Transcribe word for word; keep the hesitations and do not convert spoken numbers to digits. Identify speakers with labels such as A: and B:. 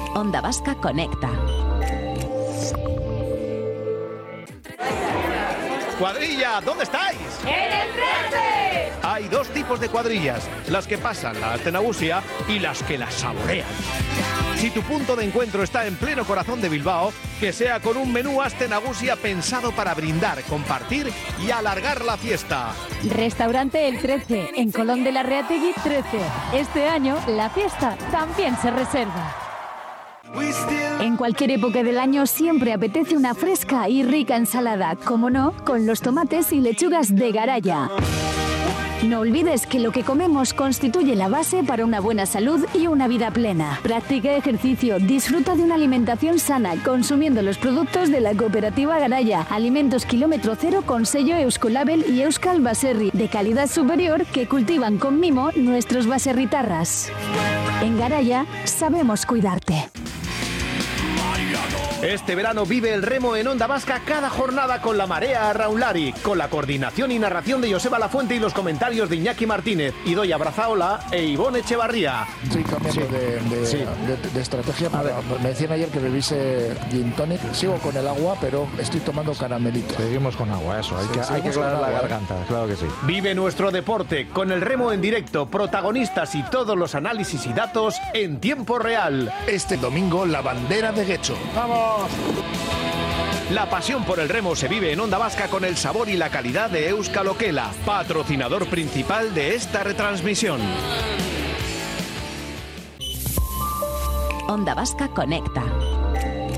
A: Onda Vasca Conecta.
B: ¡Cuadrilla! ¿Dónde estáis?
C: ¡En el trece!
B: Hay dos tipos de cuadrillas, las que pasan la astenagusia y las que la saborean. Si tu punto de encuentro está en pleno corazón de Bilbao, que sea con un menú astenagusia pensado para brindar, compartir y alargar la fiesta.
D: Restaurante El trece, en Colón de la Reategui trece. Este año, la fiesta también se reserva. En cualquier época del año siempre apetece una fresca y rica ensalada, como no, con los tomates y lechugas de Garaya. No olvides que lo que comemos constituye la base para una buena salud y una vida plena. Practica ejercicio, disfruta de una alimentación sana, consumiendo los productos de la cooperativa Garaya. Alimentos kilómetro cero con sello Euskolabel y Euskal Baserri, de calidad superior que cultivan con mimo nuestros baserritarras. En Garaya sabemos cuidarte.
B: Este verano vive el remo en Onda Vasca cada jornada con la Marea Raunlari, con la coordinación y narración de Joseba Lafuente y los comentarios de Iñaki Martínez, Idoia Brazaola e Ivonne Echevarría.
E: Estoy cambiando
B: Sí.
E: de, de,
B: Sí.
E: de, de estrategia. Me decían ayer que bebiese gin tonic. Sigo con el agua, pero estoy tomando caramelito.
F: Seguimos con agua, eso. Hay
E: Sí,
F: que, hay que
E: seguimos con
F: aclarar la
E: agua, ¿eh?
F: garganta, claro que sí.
B: Vive nuestro deporte con el remo en directo, protagonistas y todos los análisis y datos en tiempo real.
E: Este domingo, la bandera de Guecho. ¡Vamos!
B: La pasión por el remo se vive en Onda Vasca con el sabor y la calidad de Euskal Okela, patrocinador principal de esta retransmisión.
A: Onda Vasca Conecta.